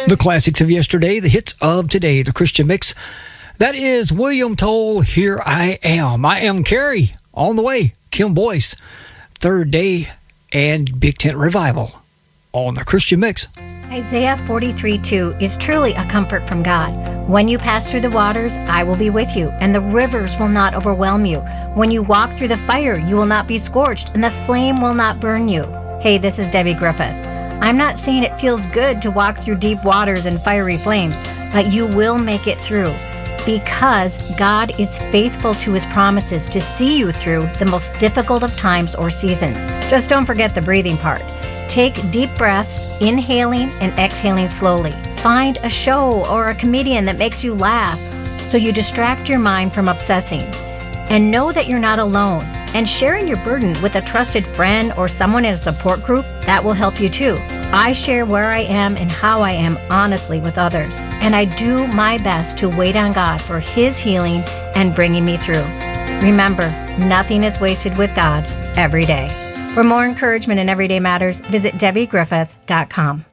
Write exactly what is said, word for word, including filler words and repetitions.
The classics of yesterday, the hits of today, the Christian mix. That is William Toll, Here I Am. I am Carrie, on the way. Kim Boyce, Third Day, and Big Tent Revival on the Christian mix. Isaiah forty-three two is truly a comfort from God. When you pass through the waters, I will be with you, and the rivers will not overwhelm you. When you walk through the fire, you will not be scorched, and the flame will not burn you. Hey, this is Debbie Griffith. I'm not saying it feels good to walk through deep waters and fiery flames, but you will make it through, because God is faithful to his promises to see you through the most difficult of times or seasons. Just don't forget the breathing part. Take deep breaths, inhaling and exhaling slowly. Find a show or a comedian that makes you laugh so you distract your mind from obsessing. And know that you're not alone. And sharing your burden with a trusted friend or someone in a support group, that will help you too. I share where I am and how I am honestly with others. And I do my best to wait on God for his healing and bringing me through. Remember, nothing is wasted with God every day. For more encouragement in Everyday Matters, visit Debbie Griffith dot com.